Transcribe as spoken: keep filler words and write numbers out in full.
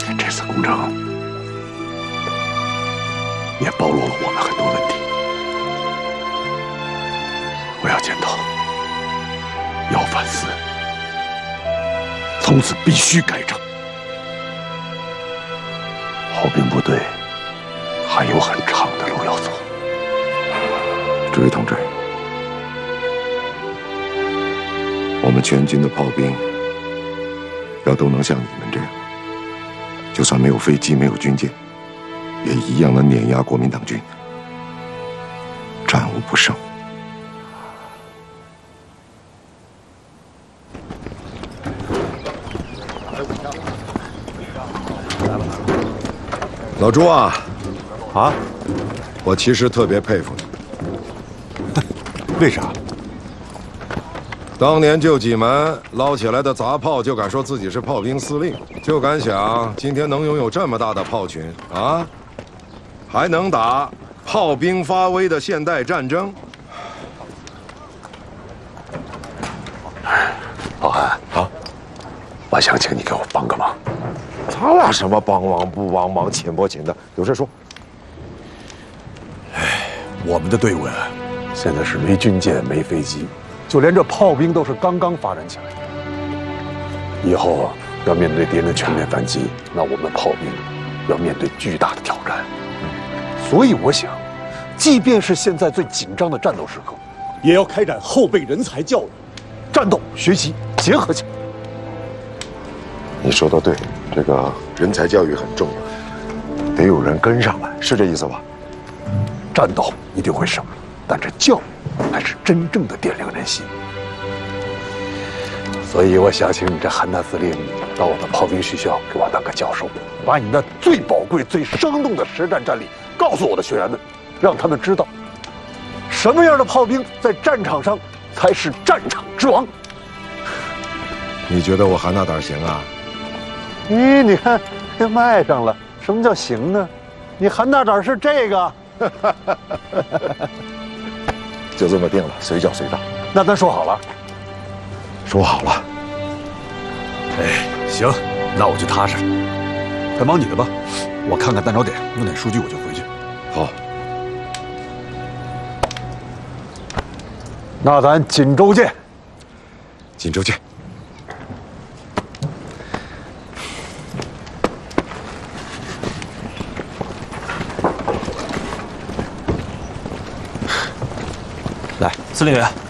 这次工程也暴露了我们很多问题，我要检讨，要反思，从此必须改正。炮兵部队还有很长的路要走。 这位同志，我们全军的炮兵要都能像你们这样，就算没有飞机，没有军舰，也一样能碾压国民党军，战无不胜。老朱啊， 啊， 我其实特别佩服你。 为啥？ 当年救济门捞起来的杂炮，就敢说自己是炮兵司令，就敢想今天能拥有这么大的炮群啊，还能打炮兵发威的现代战争。 老韩啊，我想请你给我帮个忙。 咱俩什么帮忙不帮忙，请不请的，有事说。 哎，我们的队伍啊，现在是没军舰、没飞机，就连这炮兵都是刚刚发展起来。以后要面对敌人的全面反击，那我们炮兵要面对巨大的挑战。所以我想，即便是现在最紧张的战斗时刻，也要开展后备人才教育，战斗学习结合起来。 你说的对，这个人才教育很重要，得有人跟上来，是这意思吧？ 战斗一定会胜利，但这教育才是真正的点亮人心。所以我想请你这韩大司令到我们炮兵学校给我当个教授，把你那最宝贵、最生动的实战战例告诉我的学员们，让他们知道什么样的炮兵在战场上才是战场之王。 你觉得我韩大胆行啊？ 咦，你看这麦上了，什么叫行呢？你韩大胆是这个， 就这么定了，随叫随到。 那咱说好了。 说好了。 哎，行，那我就踏实了。快忙你的吧，我看看弹着点，弄点数据我就回去。 好。 那咱锦州见。 锦州见。 来，司令员。